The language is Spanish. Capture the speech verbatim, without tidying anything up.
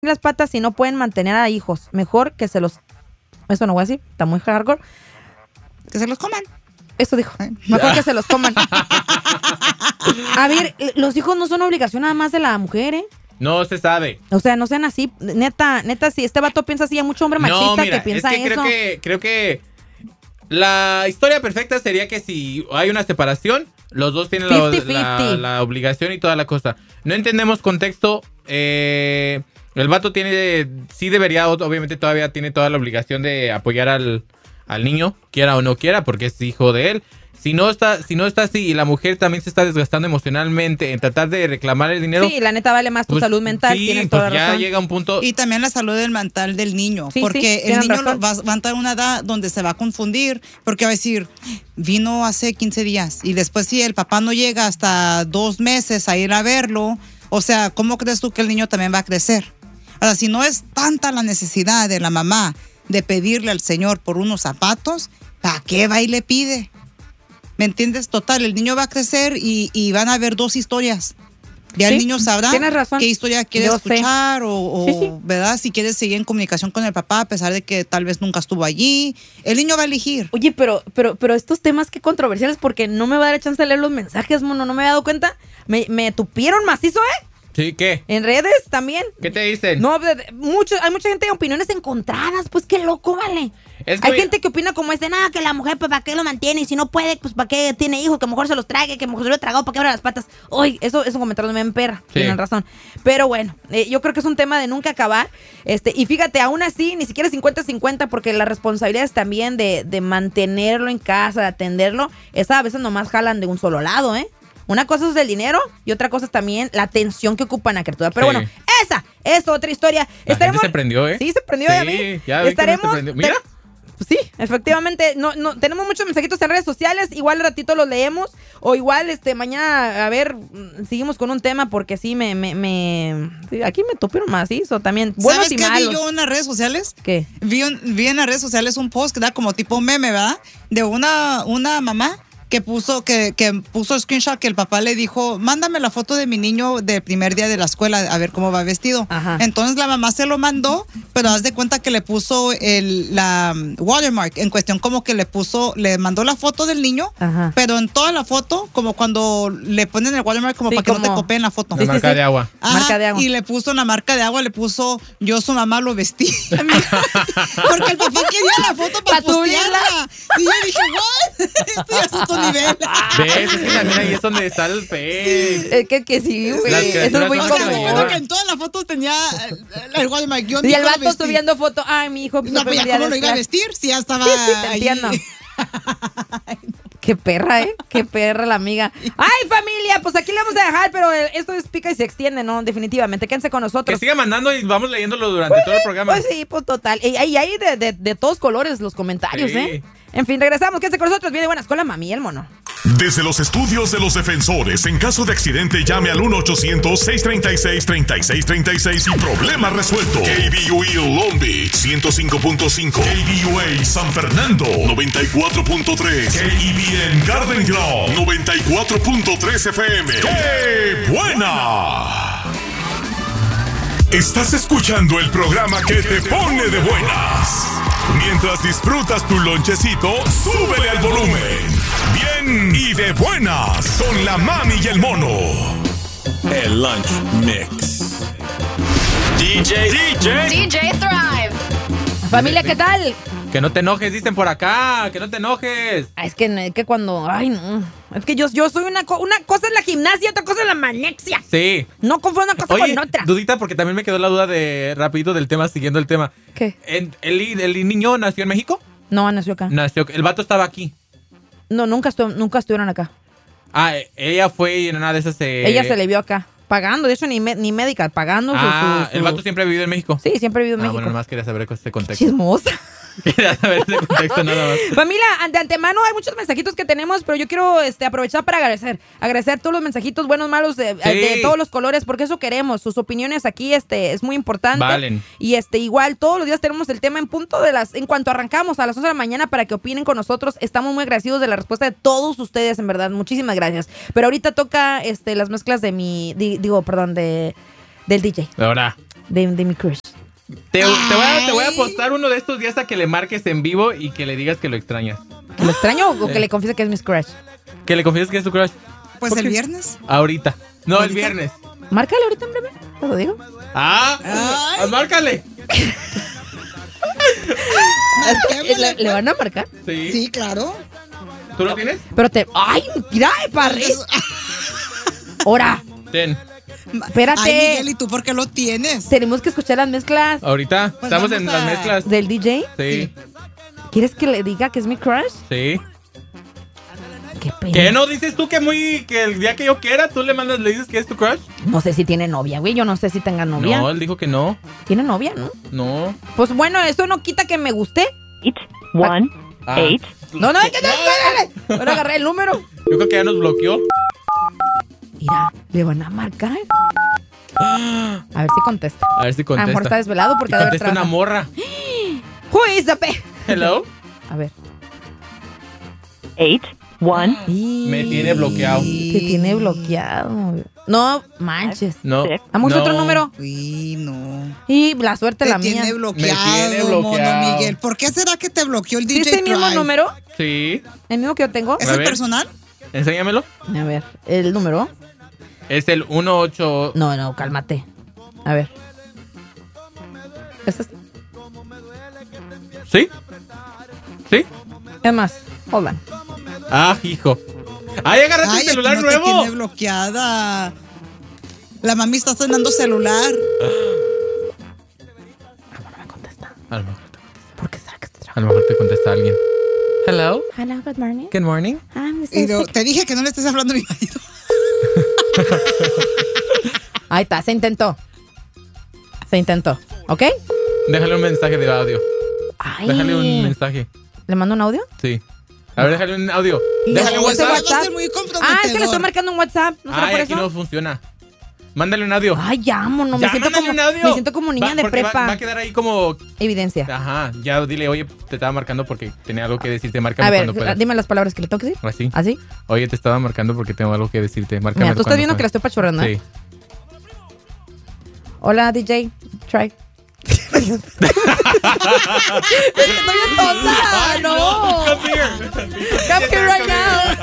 las patas si no pueden mantener a hijos. Mejor que se los... Eso no voy a decir, está muy hardcore. Que se los coman. Eso dijo. Mejor que se los coman. A ver, los hijos no son obligación nada más de la mujer, ¿eh? No se sabe. O sea, no sean así. Neta, neta, si este vato piensa así, hay mucho hombre machista no, mira, que piensa es que eso. Creo que, creo que la historia perfecta sería que si hay una separación, los dos tienen la, la, la obligación y toda la cosa. No entendemos contexto. Eh, el vato tiene, sí debería, obviamente todavía tiene toda la obligación de apoyar al, al niño, quiera o no quiera, porque es hijo de él. Si no está, si no está así y la mujer también se está desgastando emocionalmente en tratar de reclamar el dinero. Sí, la neta vale más tu pues, salud mental. Sí, tienes pues toda ya razón. llega un punto. Y también la salud mental del niño. Sí, porque sí, el niño razón. va, va a entrar a una edad donde se va a confundir. Porque va a decir, vino hace quince días. Y después si el papá no llega hasta dos meses a ir a verlo. O sea, ¿cómo crees tú que el niño también va a crecer? Ahora, si no es tanta la necesidad de la mamá de pedirle al Señor por unos zapatos, ¿para qué va y le pide? ¿Me entiendes? Total, el niño va a crecer y, y van a haber dos historias. Ya sí, el niño sabrá qué historia quiere Yo escuchar sé. o, o sí, sí. ¿verdad? Si quiere seguir en comunicación con el papá a pesar de que tal vez nunca estuvo allí. El niño va a elegir. Oye, pero, pero, pero estos temas qué controversiales porque no me va a dar chance de leer los mensajes, mono. No me había dado cuenta. Me, me tupieron macizo, ¿eh? Sí, ¿qué? En redes también. ¿Qué te dicen? No, mucho, hay mucha gente de opiniones encontradas. Pues qué loco, vale. Es hay muy... gente que opina como este, nada, que la mujer, pues, ¿para qué lo mantiene? Y si no puede, pues, ¿para qué tiene hijos? Que mejor se los trague, que mejor se lo he tragado, ¿para qué abre las patas? Uy, eso es un comentario de me emperra. Sí. Tienen razón. Pero bueno, eh, yo creo que es un tema de nunca acabar. Este, y fíjate, aún así, ni siquiera cincuenta cincuenta, porque las responsabilidades también de, de mantenerlo en casa, de atenderlo, esas a veces nomás jalan de un solo lado, ¿eh? Una cosa es el dinero y otra cosa es también la atención que ocupan la criatura. Pero sí. bueno, esa es otra historia. La Estaremos... gente se prendió, ¿eh? Sí, se prendió sí, ya a mí. Ya Estaremos... No se Mira. Pues sí, efectivamente. No, no, tenemos muchos mensajitos en redes sociales. Igual al ratito los leemos. O igual este mañana, a ver, seguimos con un tema porque sí, me... me, me sí, aquí me topieron macizo también. Buenos ¿Sabes y qué malos. vi yo en las redes sociales? ¿Qué? Vi, vi en las redes sociales un post que da como tipo meme, ¿verdad? De una, una mamá que puso que, que puso screenshot que el papá le dijo, mándame la foto de mi niño del primer día de la escuela, a ver cómo va vestido. Ajá. Entonces la mamá se lo mandó, pero haz de cuenta que le puso el, la watermark, en cuestión como que le puso, le mandó la foto del niño, Ajá. pero en toda la foto, como cuando le ponen el watermark como sí, para como... que no te copien la foto. La sí, marca sí, sí. de agua. Ajá, marca de agua. Y le puso la marca de agua, le puso, yo su mamá lo vestí. Porque el papá quería la foto para pa postearla. Y yo dije, what? Esto ya es otro nivel. ¿Ves? Es que también ahí es donde está el fe. Sí. Es que, que sí, güey. Eso es muy o común. sea, yo que en todas las fotos tenía el watermark. Yo y el vato subiendo foto. Ay, mi hijo. No, pero ya cómo lo iba a vestir si ya estaba sí, sí, te entiendo. Qué perra, ¿eh? Qué perra la amiga. ¡Ay, familia! Pues aquí le vamos a dejar, pero esto es pica y se extiende, ¿no? Definitivamente. Quédense con nosotros. Que siga mandando y vamos leyéndolo durante pues todo el programa. Pues sí, pues total. Y hay, hay de, de, de todos colores los comentarios, sí. ¿eh? En fin, regresamos. Quédense con nosotros. Viene buena escuela, mami, el mono. Desde los estudios de los defensores, en caso de accidente, llame al uno ochocientos, seiscientos treinta y seis, treinta y seis treinta y seis y problema resuelto. K B U E Long Beach, ciento cinco punto cinco. K B U A San Fernando, noventa y cuatro punto tres. K E B N Garden Grove, noventa y cuatro punto tres F M. ¡Qué buena! Estás escuchando el programa que te pone de buenas. Mientras disfrutas tu lonchecito, súbele al volumen. Bien y de buenas con la mami y el mono. El Lunch Mix. D J, D J, D J Thrive. Familia, ¿qué tal? Que no te enojes, dicen por acá, que no te enojes. Ah, es que, es que cuando, ay no, es que yo, yo soy una, una cosa es la gimnasia, otra cosa es la manexia. Sí. No confundo una cosa Oye, con otra. Dudita, porque también me quedó la duda de, rapidito del tema, siguiendo el tema. ¿Qué? ¿El, el, el niño nació en México? No, nació acá. Nació, el vato estaba aquí. No, nunca, estu- nunca estuvieron acá. Ah, ella fue y en una de esas se... Ella se le vio acá. Pagando, de hecho ni, me, ni médica, pagando. Ah, su, su, el vato siempre ha vivido en México. Sí, siempre ha vivido en ah, México. Bueno, nomás quería saber este contexto. Chismosa. Quería saber ese contexto nada más. Familia, de antemano hay muchos mensajitos que tenemos, pero yo quiero este, aprovechar para agradecer. Agradecer todos los mensajitos buenos, malos, de, sí. de todos los colores, porque eso queremos. Sus opiniones aquí este, es muy importante. Valen. Y este, igual, todos los días tenemos el tema en punto de las... En cuanto arrancamos a las once de la mañana para que opinen con nosotros. Estamos muy agradecidos de la respuesta de todos ustedes, en verdad. Muchísimas gracias. Pero ahorita toca este, las mezclas de mi... Di, digo, perdón, de... Del D J. Ahora. de, de mi crush. Te, te, voy a, te voy a apostar uno de estos días a que le marques en vivo y que le digas que lo extrañas. ¿Que lo extraño o que le confiese que es mi crush? Que le confieses que es tu crush. Pues el viernes. Ahorita. No, ¿Ahorita? el viernes. Márcale ahorita en breve, te lo digo. Ah, Ay. márcale. ¿Le, ¿Le van a marcar? Sí. Sí, claro. ¿Tú lo tienes? Pero te... ¡Ay, mira, parre! ¡Hora! Ten. Espérate. Ay, Miguel, ¿y tú por qué lo tienes? Tenemos que escuchar las mezclas Ahorita. Pues Estamos vamos en a- las mezclas. del D J. Sí. ¿Quieres que le diga que es mi crush? Sí. Qué pena. ¿Qué no dices tú que muy que el día que yo quiera tú le mandas, le dices que es tu crush? No sé si tiene novia, güey. Yo no sé si tenga novia. No, él dijo que no. ¿Tiene novia, no? No. Pues bueno, eso no quita que me guste. Eight, one, Ah. eight. No, no, es que no, espérale. Ahora agarré el número. Yo creo que ya nos bloqueó. Mira, le van a marcar. A ver si contesta. A ver si A lo mejor está contesta. desvelado porque Y ha de haber contesta una trabajado. morra. Who is the pe- Hello. A ver. Eight, one, Me tiene bloqueado. Te tiene bloqueado. No manches. No. Six. Vamos a no. otro número. Uy, no. Y la suerte Te la tiene mía. bloqueado, Me tiene bloqueado. mono Miguel. ¿Por qué será que te bloqueó el ¿Sí D J es el mismo Drive? número? Sí. ¿El mismo que yo tengo? ¿Es A el ver. personal? Enséñamelo. A ver, ¿el número? Es el uno ocho. No, no, cálmate. A ver. ¿Este es? ¿Sí? ¿Sí? Es más, hold on. Ah, hijo. ¡Ay, agarraste Ay, el celular aquí no nuevo! te tiene bloqueada. La mami está sonando celular. No me contesta. A lo mejor te, ¿Por qué será que está a trabajando? lo mejor te contesta alguien. Hello. Hello, good morning. Good morning. I'm Y yo, te dije que no le estés hablando a mi marido. Ahí está, se intentó. Se intentó, ¿ok? Déjale un mensaje de audio. Ay. Déjale un mensaje. ¿Le mando un audio? Sí. A ver, déjale un audio. Y Déjale un luego ese WhatsApp. Va a ser muy comprometedor. Ah, es que le estoy marcando un WhatsApp. ¿No será Ay, por aquí eso? no funciona. Mándale un audio. Ay, ya, mono. Me Ya, siento mándale como, un audio. me siento como niña Va, de porque va- prepa. Va, a quedar ahí como. Evidencia. Ajá. Ya dile, oye, te estaba marcando porque tenía algo que decirte. Márcame A ver, cuando puedas. dime las palabras que le tengo que decir. Así. ¿Así? Oye, te estaba marcando porque tengo algo que decirte. Márcame Mira, tú estás cuando viendo que la puedas. estoy pachurrando, ¿eh? Sí. Hola, D J. Try. Es que estoy bien tonta. Ay, No. Come here. Come here right now.